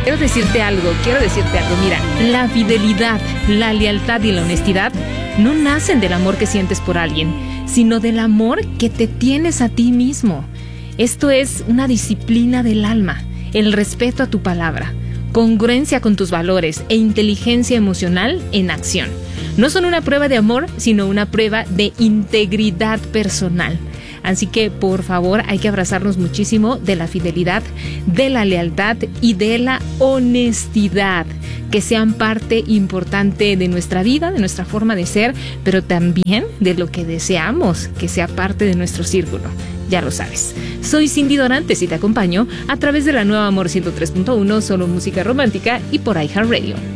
Quiero decirte algo. Mira, la fidelidad, la lealtad y la honestidad no nacen del amor que sientes por alguien, sino del amor que te tienes a ti mismo. Esto es una disciplina del alma, el respeto a tu palabra, congruencia con tus valores e inteligencia emocional en acción. No son una prueba de amor, sino una prueba de integridad personal. Así que, por favor, hay que abrazarnos muchísimo de la fidelidad, de la lealtad y de la honestidad, que sean parte importante de nuestra vida, de nuestra forma de ser, pero también de lo que deseamos que sea parte de nuestro círculo. Ya lo sabes. Soy Cindy Dorantes y te acompaño a través de la nueva Amor 103.1, solo música romántica y por iHeartRadio.